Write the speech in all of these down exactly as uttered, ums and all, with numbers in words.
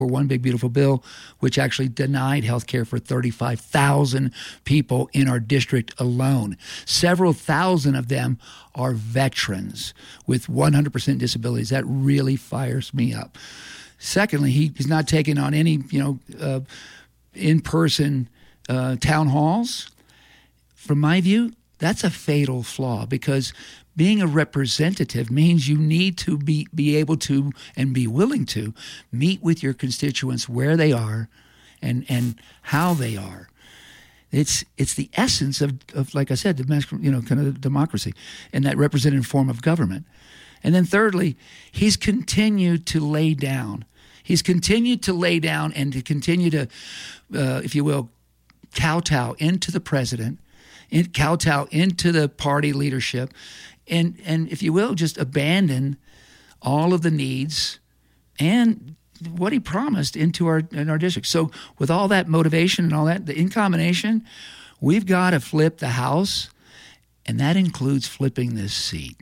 for One Big Beautiful Bill, which actually denied health care for thirty-five thousand people in our district alone. Several thousand of them are veterans with one hundred percent disabilities. That really fires me up. Secondly, he, he's not taking on any, you know, uh, in-person uh, town halls. From my view, that's a fatal flaw, because being a representative means you need to be, be able to and be willing to meet with your constituents where they are and, and how they are. It's it's the essence of, of like I said, domestic, you know, kind of democracy and that representative form of government. And then thirdly, he's continued to lay down. He's continued to lay down and to continue to, uh, if you will, kowtow into the president, in, kowtow into the party leadership, and, and if you will, just abandon all of the needs and what he promised into our in our district. So with all that motivation and all that, in combination, we've got to flip the House, and that includes flipping this seat.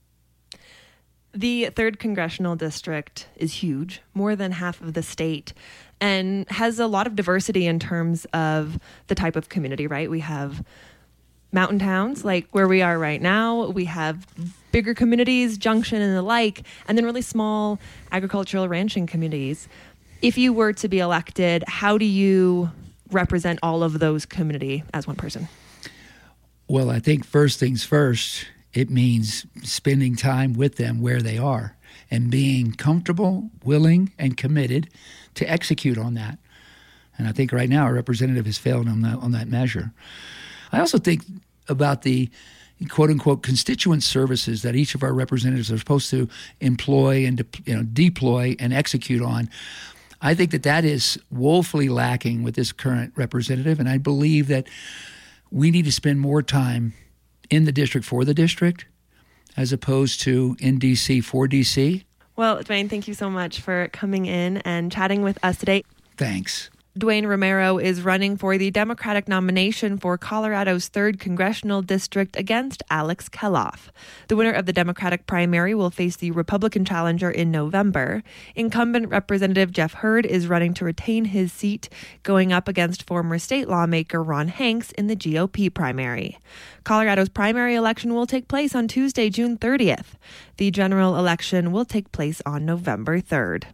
The third congressional district is huge, more than half of the state, and has a lot of diversity in terms of the type of community, right? We have mountain towns like where we are right now. We have bigger communities, Junction and the like, and then really small agricultural ranching communities. If you were to be elected, how do you represent all of those community as one person? Well, I think first things first, it means spending time with them where they are and being comfortable, willing, and committed to execute on that. And I think right now our representative has failed on that, on that measure. I also think about the quote-unquote constituent services that each of our representatives are supposed to employ and de- you know, deploy and execute on. I think that that is woefully lacking with this current representative, and I believe that we need to spend more time in the district for the district as opposed to in D C for D C. Well, Dwayne, thank you so much for coming in and chatting with us today. Thanks. Dwayne Romero is running for the Democratic nomination for Colorado's third Congressional District against Alex Keloff. The winner of the Democratic primary will face the Republican challenger in November. Incumbent Representative Jeff Hurd is running to retain his seat, going up against former state lawmaker Ron Hanks in the G O P primary. Colorado's primary election will take place on Tuesday, June thirtieth. The general election will take place on November third.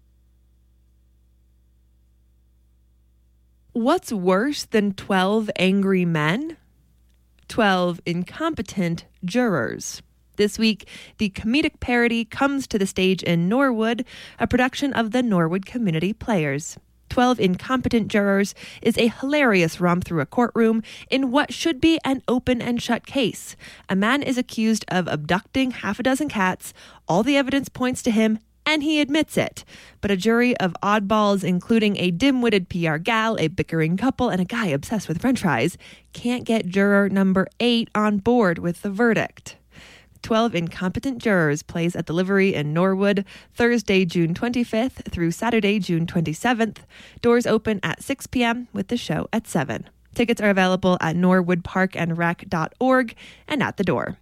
What's worse than twelve angry men? twelve incompetent jurors. This week, the comedic parody comes to the stage in Norwood, a production of the Norwood Community Players. twelve Incompetent Jurors is a hilarious romp through a courtroom in what should be an open and shut case. A man is accused of abducting half a dozen cats. All the evidence points to him, and he admits it. But a jury of oddballs, including a dim-witted P R gal, a bickering couple, and a guy obsessed with french fries, can't get juror number eight on board with the verdict. twelve Incompetent Jurors plays at the Livery in Norwood, Thursday, June twenty-fifth through Saturday, June twenty-seventh. Doors open at six p.m. with the show at seven. Tickets are available at norwood park and rec dot org and at the door.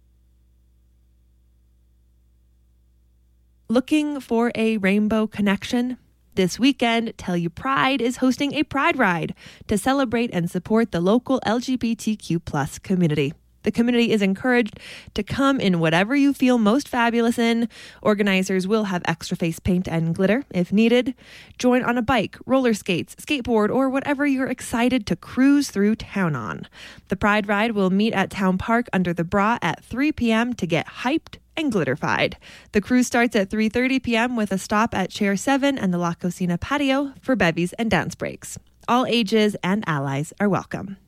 Looking for a rainbow connection? This weekend, Telluride is hosting a Pride Ride to celebrate and support the local L G B T Q plus community. The community is encouraged to come in whatever you feel most fabulous in. Organizers will have extra face paint and glitter if needed. Join on a bike, roller skates, skateboard, or whatever you're excited to cruise through town on. The Pride Ride will meet at Town Park under the Bra at three p.m. to get hyped and glitterfied. The cruise starts at three thirty p.m. with a stop at Chair seven and the La Cocina patio for bevies and dance breaks. All ages and allies are welcome.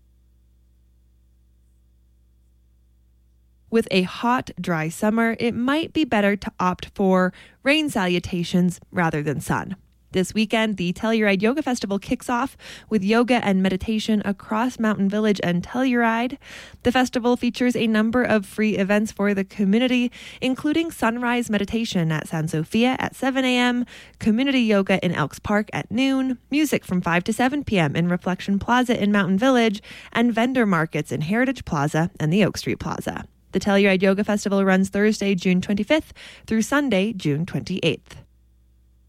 With a hot, dry summer, it might be better to opt for rain salutations rather than sun. This weekend, the Telluride Yoga Festival kicks off with yoga and meditation across Mountain Village and Telluride. The festival features a number of free events for the community, including sunrise meditation at San Sofia at seven a.m., community yoga in Elks Park at noon, music from five to seven p.m. in Reflection Plaza in Mountain Village, and vendor markets in Heritage Plaza and the Oak Street Plaza. The Telluride Yoga Festival runs Thursday, June twenty-fifth through Sunday, June twenty-eighth.